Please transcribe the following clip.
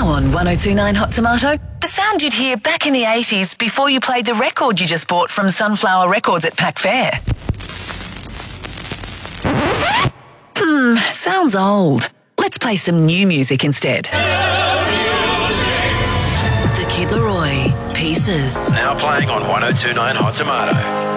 Now on 1029 Hot Tomato, the sound you'd hear back in the 80s before you played the record you just bought from Sunflower Records at Pack Fair. Sounds old. Let's play some new music instead. The Kid Laroi, Pieces. Now playing on 1029 Hot Tomato.